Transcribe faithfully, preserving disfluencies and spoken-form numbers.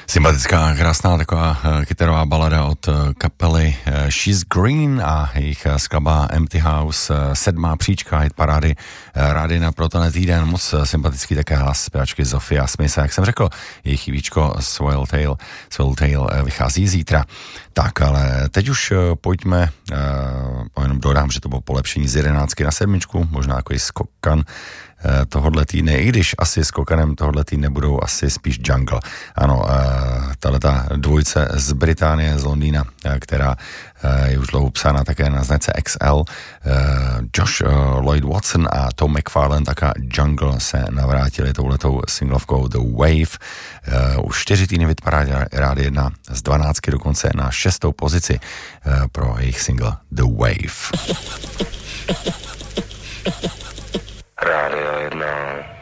Sympatická, krásná taková kytarová balada od kapely She's Green a jejich skladba Empty House, sedmá příčka hit parády rády na Proton týden. Moc sympatický také hlas zpěvačky Zofia Smith. Jak jsem řekl, jejich chybíčko Swelltail, Swelltail vychází zítra. Tak, ale teď už pojďme, uh, jenom dodám, že to bylo polepšení z jedenáctky na sedmičku, možná jako i skokan tohodle týdne, i když asi s kokanem tohodle týdne budou asi spíš Jungle. Ano, tahleta dvojce z Británie, z Londýna, která je už dlouho psána také na značce X L. Josh Lloyd Watson a Tom McFarlane, taká Jungle, se navrátili touhletou singlovkou The Wave. Už čtyři týdny vypadá rád jedna z dvanáctky dokonce na šestou pozici pro jejich single The Wave. Rádio jedna.